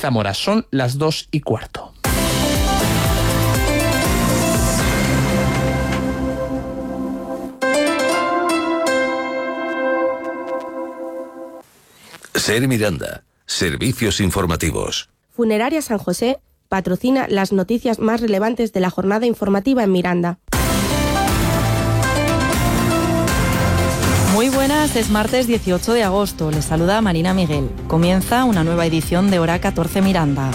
Zamora. Son las 2:15. Ser Miranda, servicios informativos. Funeraria San José patrocina las noticias más relevantes de la jornada informativa en Miranda. Muy buenas, es martes 18 de agosto. Les saluda Marina Miguel. Comienza una nueva edición de Hora 14 Miranda.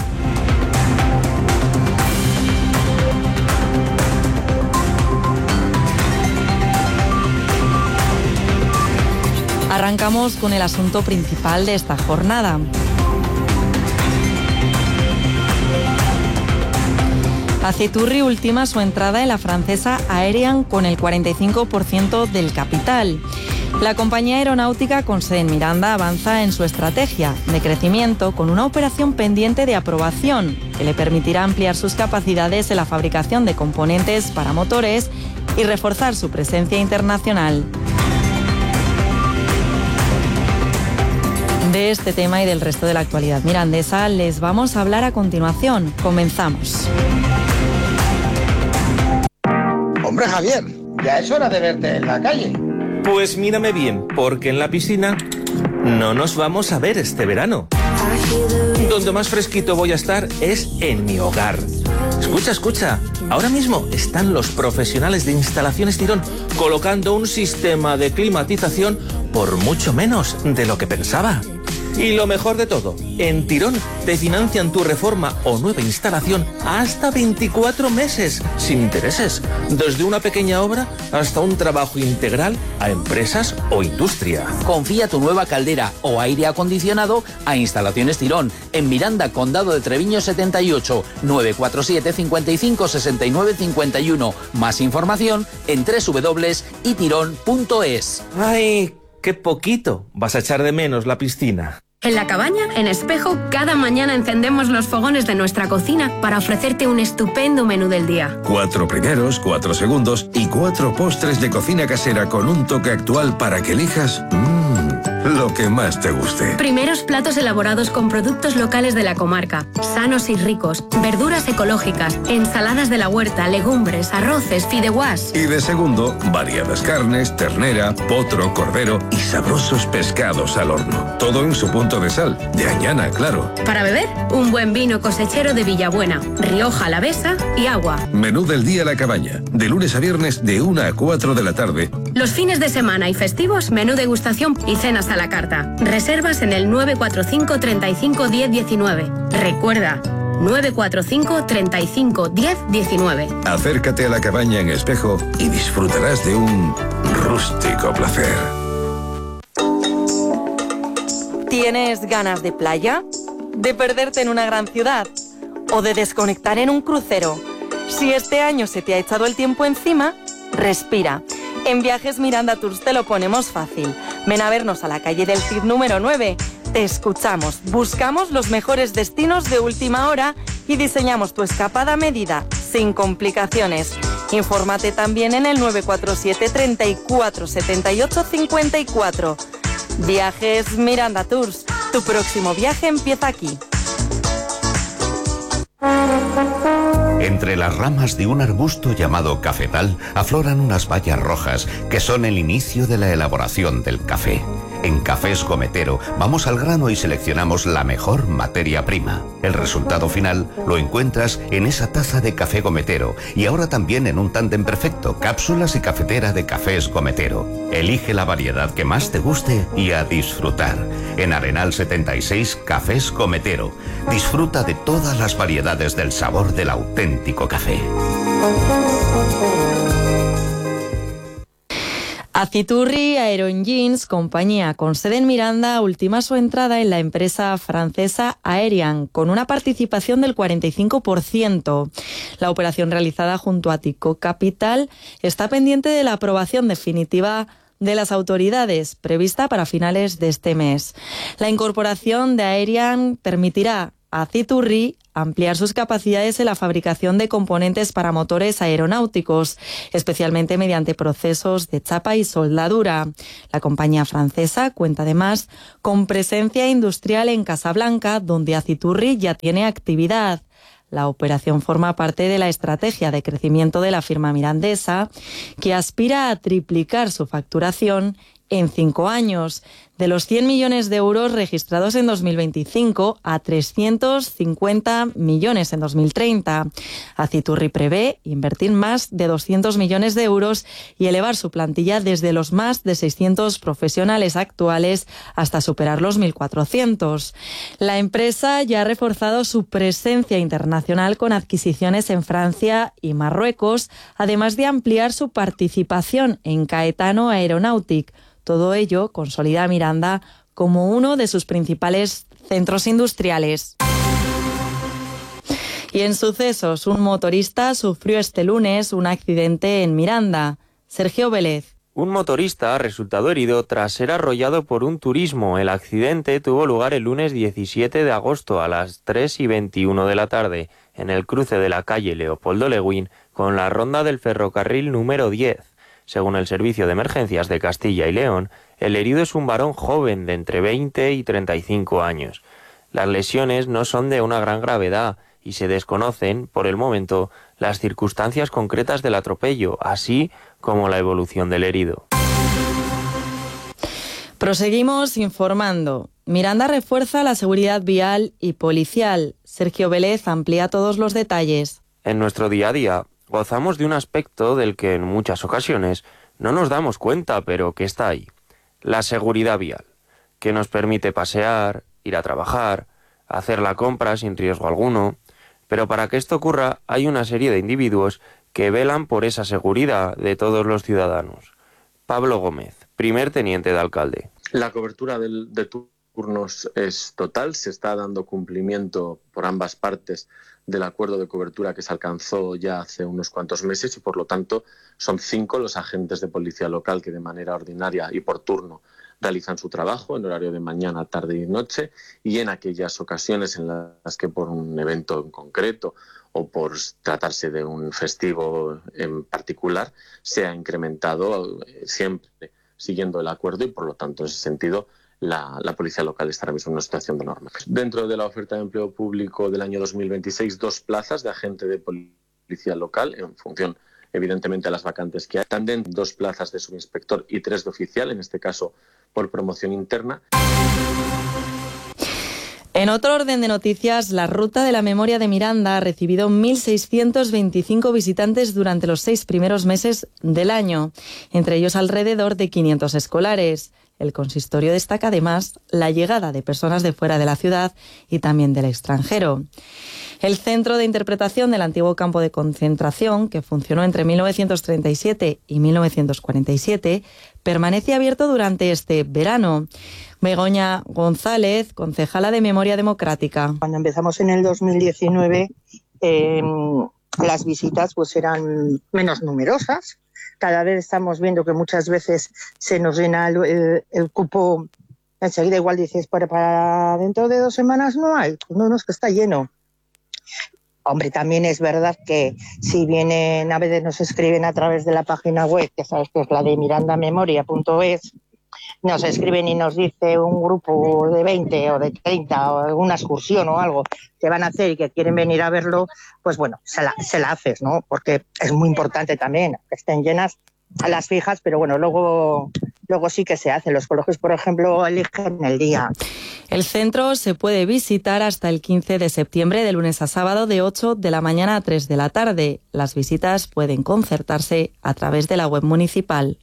Arrancamos con el asunto principal de esta jornada. Aciturri ultima su entrada en la francesa Aerian con el 45% del capital. La compañía aeronáutica con sede en Miranda avanza en su estrategia de crecimiento con una operación pendiente de aprobación que le permitirá ampliar sus capacidades en la fabricación de componentes para motores y reforzar su presencia internacional. De este tema y del resto de la actualidad mirandesa les vamos a hablar a continuación. Comenzamos. Hombre, Javier, ya es hora de verte en la calle. Pues mírame bien, porque en la piscina no nos vamos a ver este verano. Donde más fresquito voy a estar es en mi hogar. Escucha, ahora mismo están los profesionales de Instalaciones Tirón colocando un sistema de climatización por mucho menos de lo que pensaba. Y lo mejor de todo, en Tirón te financian tu reforma o nueva instalación hasta 24 meses, sin intereses, desde una pequeña obra hasta un trabajo integral a empresas o industria. Confía tu nueva caldera o aire acondicionado a Instalaciones Tirón, en Miranda, Condado de Treviño 78, 947 55 69 51. Más información en www.itirón.es. ¡Ay! ¡Qué poquito vas a echar de menos la piscina! En La Cabaña, en Espejo, cada mañana encendemos los fogones de nuestra cocina para ofrecerte un estupendo menú del día. 4 primeros, 4 segundos y 4 postres de cocina casera con un toque actual para que elijas lo que más te guste. Primeros platos elaborados con productos locales de la comarca, sanos y ricos, verduras ecológicas, ensaladas de la huerta, legumbres, arroces, fideuás. Y de segundo, variadas carnes, ternera, potro, cordero y sabrosos pescados al horno. Todo en su punto de sal, de Añana, claro. Para beber, un buen vino cosechero de Villabuena, Rioja Alavesa y agua. Menú del día La Cabaña, de lunes a viernes de 1 a 4 de la tarde. Los fines de semana y festivos, menú degustación y cenas a la carta. Reservas en el 945 35 10 19. Recuerda, 945 35 10 19. Acércate a La Cabaña en Espejo y disfrutarás de un rústico placer. ¿Tienes ganas de playa? ¿De perderte en una gran ciudad? ¿O de desconectar en un crucero? Si este año se te ha echado el tiempo encima, respira. En Viajes Miranda Tours te lo ponemos fácil. Ven a vernos a la calle del Cid número 9. Te escuchamos, buscamos los mejores destinos de última hora y diseñamos tu escapada a medida, sin complicaciones. Infórmate también en el 947 34 78 54. Viajes Miranda Tours. Tu próximo viaje empieza aquí. Entre las ramas de un arbusto llamado cafetal afloran unas bayas rojas que son el inicio de la elaboración del café. En Cafés Gometero vamos al grano y seleccionamos la mejor materia prima. El resultado final lo encuentras en esa taza de café Gometero y ahora también en un tándem perfecto, cápsulas y cafetera de Cafés Gometero. Elige la variedad que más te guste y a disfrutar. En Arenal 76, Cafés Gometero. Disfruta de todas las variedades del sabor del auténtico café. Aciturri Aeroengines, compañía con sede en Miranda, ultima su entrada en la empresa francesa Aerian, con una participación del 45%. La operación realizada junto a Tico Capital está pendiente de la aprobación definitiva de las autoridades, prevista para finales de este mes. La incorporación de Aerian permitirá a Aciturri ampliar sus capacidades en la fabricación de componentes para motores aeronáuticos, especialmente mediante procesos de chapa y soldadura. La compañía francesa cuenta además con presencia industrial en Casablanca, donde Aciturri ya tiene actividad. La operación forma parte de la estrategia de crecimiento de la firma mirandesa, que aspira a triplicar su facturación en 5 años, de los 100 millones de euros registrados en 2025 a 350 millones en 2030. Aciturri prevé invertir más de 200 millones de euros y elevar su plantilla desde los más de 600 profesionales actuales hasta superar los 1.400. La empresa ya ha reforzado su presencia internacional con adquisiciones en Francia y Marruecos, además de ampliar su participación en Caetano Aeronautic. Todo ello consolida a Miranda como uno de sus principales centros industriales. Y en sucesos, un motorista sufrió este lunes un accidente en Miranda. Sergio Vélez. Un motorista ha resultado herido tras ser arrollado por un turismo. El accidente tuvo lugar el lunes 17 de agosto a las 3:21 de la tarde en el cruce de la calle Leopoldo Lewin con la ronda del ferrocarril número 10. Según el Servicio de Emergencias de Castilla y León, el herido es un varón joven de entre 20 y 35 años. Las lesiones no son de una gran gravedad y se desconocen, por el momento, las circunstancias concretas del atropello, así como la evolución del herido. Proseguimos informando. Miranda refuerza la seguridad vial y policial. Sergio Vélez amplía todos los detalles. En nuestro día a día, gozamos de un aspecto del que en muchas ocasiones no nos damos cuenta, pero que está ahí. La seguridad vial, que nos permite pasear, ir a trabajar, hacer la compra sin riesgo alguno. Pero para que esto ocurra hay una serie de individuos que velan por esa seguridad de todos los ciudadanos. Pablo Gómez, primer teniente de alcalde. La cobertura de turnos es total, se está dando cumplimiento por ambas partes del acuerdo de cobertura que se alcanzó ya hace unos cuantos meses y por lo tanto son 5 los agentes de policía local que de manera ordinaria y por turno realizan su trabajo en horario de mañana, tarde y noche, y en aquellas ocasiones en las que por un evento en concreto o por tratarse de un festivo en particular se ha incrementado siempre siguiendo el acuerdo y por lo tanto en ese sentido la policía local está ahora mismo en una situación de norma. Dentro de la oferta de empleo público del año 2026, 2 plazas de agente de policía local en función evidentemente a las vacantes que hay. También 2 plazas de subinspector y 3 de oficial, en este caso por promoción interna. En otro orden de noticias, la Ruta de la Memoria de Miranda ha recibido 1.625 visitantes durante los 6 primeros meses del año, entre ellos alrededor de 500 escolares. El consistorio destaca además la llegada de personas de fuera de la ciudad y también del extranjero. El Centro de Interpretación del antiguo campo de concentración, que funcionó entre 1937 y 1947, permanece abierto durante este verano. Begoña González, concejala de Memoria Democrática. Cuando empezamos en el 2019, las visitas pues eran menos numerosas. Cada vez estamos viendo que muchas veces se nos llena el cupo. Enseguida igual dices, para dentro de 2 semanas no hay. No, es que está lleno. Hombre, también es verdad que si vienen, a veces nos escriben a través de la página web, que sabes que es la de mirandamemoria.es, nos escriben y nos dice un grupo de 20 o de 30 o alguna excursión o algo que van a hacer y que quieren venir a verlo, pues bueno, se la haces, ¿no? Porque es muy importante también que estén llenas a las fijas, pero bueno, luego sí que se hace. Los colegios, por ejemplo, eligen el día. El centro se puede visitar hasta el 15 de septiembre, de lunes a sábado, de 8 de la mañana a 3 de la tarde. Las visitas pueden concertarse a través de la web municipal.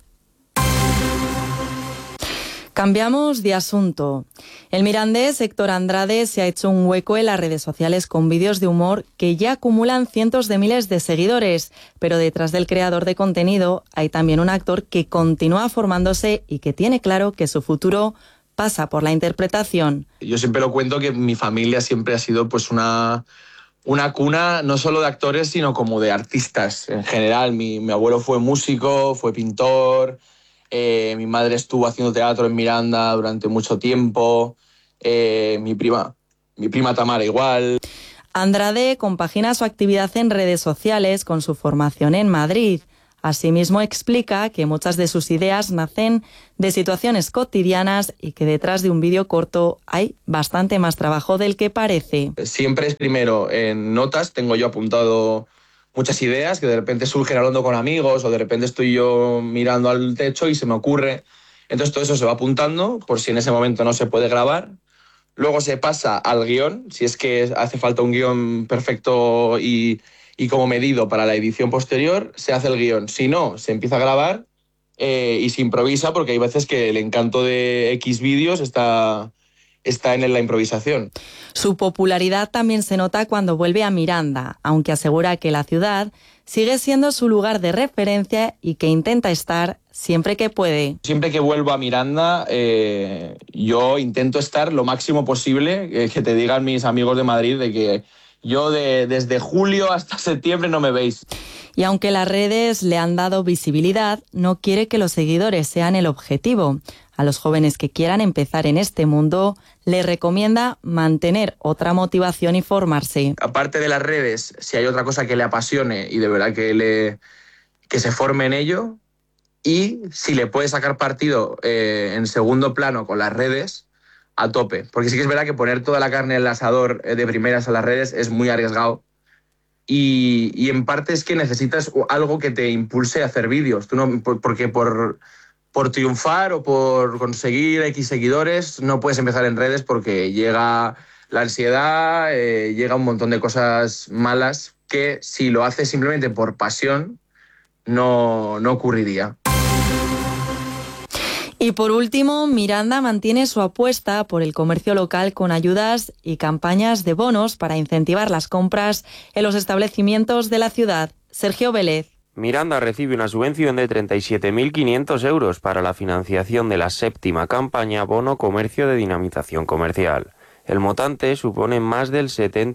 Cambiamos de asunto. El mirandés Héctor Andrade se ha hecho un hueco en las redes sociales con vídeos de humor que ya acumulan cientos de miles de seguidores, pero detrás del creador de contenido hay también un actor que continúa formándose y que tiene claro que su futuro pasa por la interpretación. Yo siempre lo cuento que mi familia siempre ha sido pues una cuna no solo de actores, sino como de artistas en general. Mi abuelo fue músico, fue pintor. Mi madre estuvo haciendo teatro en Miranda durante mucho tiempo. Mi prima Tamara igual. Andrade compagina su actividad en redes sociales con su formación en Madrid. Asimismo, explica que muchas de sus ideas nacen de situaciones cotidianas y que detrás de un vídeo corto hay bastante más trabajo del que parece. Siempre es primero en notas, tengo yo apuntado muchas ideas que de repente surgen hablando con amigos o de repente estoy yo mirando al techo y se me ocurre. Entonces todo eso se va apuntando por si en ese momento no se puede grabar. Luego se pasa al guión, si es que hace falta un guión perfecto y como medido para la edición posterior, se hace el guión. Si no, se empieza a grabar y se improvisa, porque hay veces que el encanto de X vídeos está en la improvisación. Su popularidad también se nota cuando vuelve a Miranda, aunque asegura que la ciudad sigue siendo su lugar de referencia y que intenta estar siempre que puede. Siempre que vuelvo a Miranda, yo intento estar lo máximo posible, que te digan mis amigos de Madrid de que yo desde julio hasta septiembre no me veis. Y aunque las redes le han dado visibilidad, no quiere que los seguidores sean el objetivo. A los jóvenes que quieran empezar en este mundo, le recomienda mantener otra motivación y formarse. Aparte de las redes, si hay otra cosa que le apasione y de verdad que se forme en ello, y si le puede sacar partido en segundo plano con las redes, a tope. Porque sí que es verdad que poner toda la carne en el asador de primeras a las redes es muy arriesgado. Y en parte es que necesitas algo que te impulse a hacer vídeos. Tú no, porque por triunfar o por conseguir X seguidores no puedes empezar en redes, porque llega la ansiedad, llega un montón de cosas malas que si lo haces simplemente por pasión no ocurriría. Y por último, Miranda mantiene su apuesta por el comercio local con ayudas y campañas de bonos para incentivar las compras en los establecimientos de la ciudad. Sergio Vélez. Miranda recibe una subvención de 37.500 euros para la financiación de la 7ª campaña Bono Comercio de Dinamización Comercial. El montante supone más del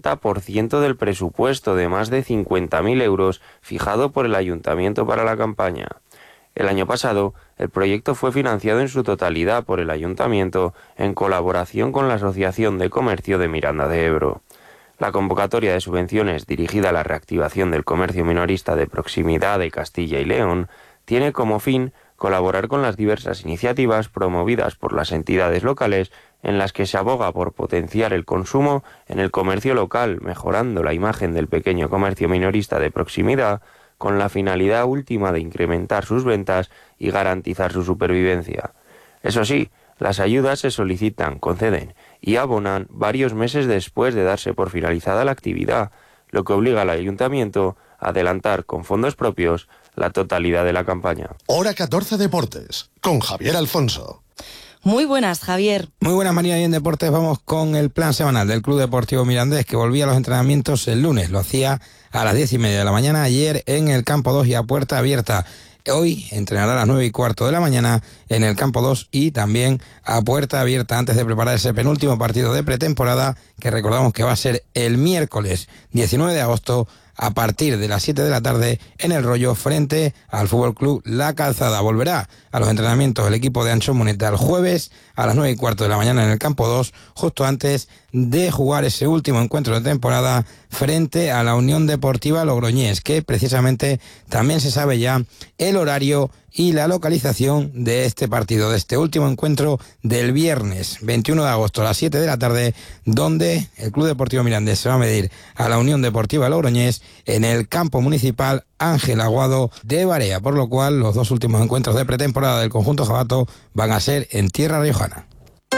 70% del presupuesto de más de 50.000 euros fijado por el Ayuntamiento para la campaña. El año pasado, el proyecto fue financiado en su totalidad por el Ayuntamiento en colaboración con la Asociación de Comercio de Miranda de Ebro. La convocatoria de subvenciones dirigida a la reactivación del comercio minorista de proximidad de Castilla y León tiene como fin colaborar con las diversas iniciativas promovidas por las entidades locales en las que se aboga por potenciar el consumo en el comercio local, mejorando la imagen del pequeño comercio minorista de proximidad, con la finalidad última de incrementar sus ventas y garantizar su supervivencia. Eso sí, las ayudas se solicitan, conceden y abonan varios meses después de darse por finalizada la actividad, lo que obliga al Ayuntamiento a adelantar con fondos propios la totalidad de la campaña. Hora 14 Deportes, con Javier Alfonso. Muy buenas, Javier. Muy buenas, María. Y en Deportes vamos con el plan semanal del Club Deportivo Mirandés, que volvía a los entrenamientos el lunes. Lo hacía a las 10:30 de la mañana, ayer en el campo 2 y a puerta abierta. Hoy entrenará a las 9:15 de la mañana en el campo 2 y también a puerta abierta, antes de preparar ese penúltimo partido de pretemporada, que recordamos que va a ser el miércoles 19 de agosto a partir de las 7 de la tarde en El Rollo, frente al Fútbol Club La Calzada. Volverá a los entrenamientos el equipo de Ancho Muneta el jueves a las 9:15 de la mañana en el campo 2, justo antes de jugar ese último encuentro de temporada frente a la Unión Deportiva Logroñés, que precisamente también se sabe ya el horario y la localización de este partido, de este último encuentro del viernes 21 de agosto a las 7 de la tarde, donde el Club Deportivo Mirandés se va a medir a la Unión Deportiva Logroñés en el campo municipal Ángel Aguado de Barea, por lo cual los dos últimos encuentros de pretemporada del conjunto jabato van a ser en tierra riojana.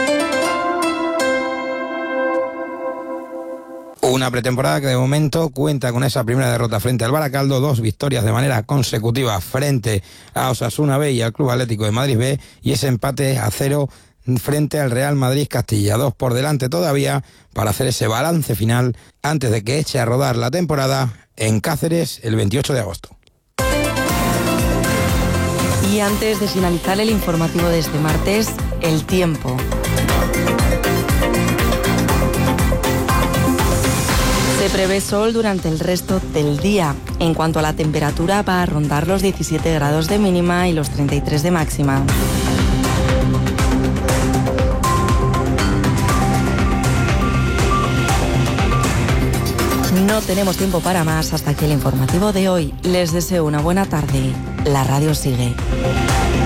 Una pretemporada que de momento cuenta con esa primera derrota frente al Baracaldo, 2 victorias de manera consecutiva frente a Osasuna B y al Club Atlético de Madrid B, y ese empate a 0 frente al Real Madrid Castilla. 2 por delante todavía para hacer ese balance final antes de que eche a rodar la temporada en Cáceres el 28 de agosto. Y antes de finalizar el informativo de este martes, el tiempo. Se prevé sol durante el resto del día. En cuanto a la temperatura, va a rondar los 17 grados de mínima y los 33 de máxima. No tenemos tiempo para más. Hasta aquí el informativo de hoy. Les deseo una buena tarde. La radio sigue.